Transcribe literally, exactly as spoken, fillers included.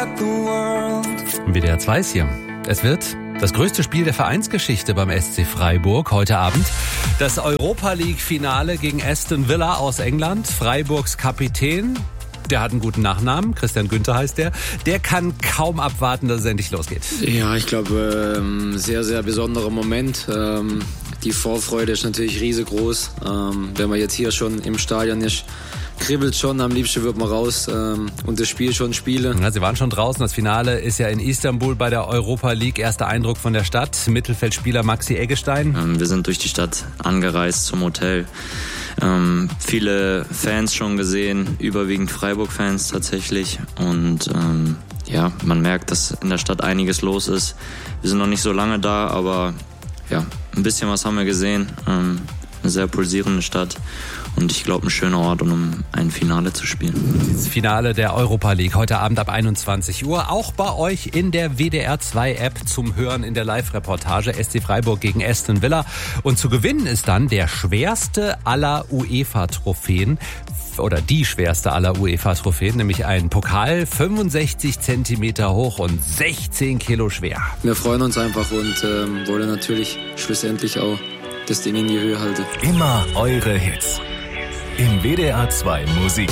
W D R zwei ist hier. Es wird das größte Spiel der Vereinsgeschichte beim S C Freiburg heute Abend. Das Europa-League-Finale gegen Aston Villa aus England. Freiburgs Kapitän, der hat einen guten Nachnamen, Christian Günther heißt der. Der kann kaum abwarten, dass es endlich losgeht. Ja, ich glaube, ähm, sehr, sehr besonderer Moment. Ähm, die Vorfreude ist natürlich riesengroß. Ähm, wenn man jetzt hier schon im Stadion ist, kribbelt schon, am liebsten wird man raus ähm, und das Spiel schon spielen. Ja, Sie waren schon draußen, das Finale ist ja in Istanbul bei der Europa League. Erster Eindruck von der Stadt, Mittelfeldspieler Maxi Eggestein. Ähm, wir sind durch die Stadt angereist zum Hotel. Ähm, viele Fans schon gesehen, überwiegend Freiburg-Fans tatsächlich. Und ähm, ja, man merkt, dass in der Stadt einiges los ist. Wir sind noch nicht so lange da, aber ja, ein bisschen was haben wir gesehen. Ähm, eine sehr pulsierende Stadt. Und ich glaube, ein schöner Ort, um ein Finale zu spielen. Das Finale der Europa League heute Abend ab einundzwanzig Uhr. Auch bei euch in der W D R zwei App zum Hören in der Live-Reportage. S C Freiburg gegen Aston Villa. Und zu gewinnen ist dann der schwerste aller UEFA-Trophäen. Oder die schwerste aller UEFA-Trophäen, nämlich ein Pokal, fünfundsechzig Zentimeter hoch und sechzehn Kilo schwer. Wir freuen uns einfach und ähm, wollen natürlich schlussendlich auch das Ding in die Höhe halten. Immer eure Hits. Im W D R zwei Musik.